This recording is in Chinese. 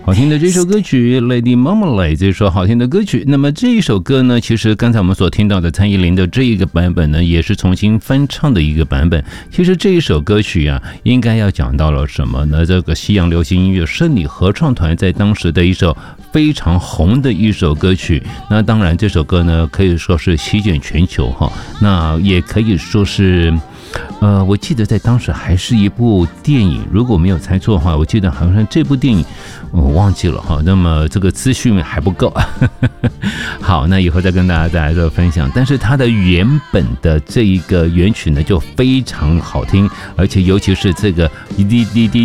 好听的这首歌曲 Lady Marmalade 这首好听的歌曲。那么这一首歌呢，其实刚才我们所听到的蔡依林的这一个版本呢，也是重新翻唱的一个版本。其实这一首歌曲啊，应该要讲到了什么呢？这个西洋流行音乐胜利合唱团在当时的一首非常红的一首歌曲。那当然这首歌呢，可以说是席卷全球哈，那也可以说是我记得在当时还是一部电影，如果没有猜错的话，我记得好像这部电影我忘记了哈。那么这个资讯还不够，好，那以后再跟大家再来做分享。但是它的原本的这一个原曲呢，就非常好听，而且尤其是这个滴滴滴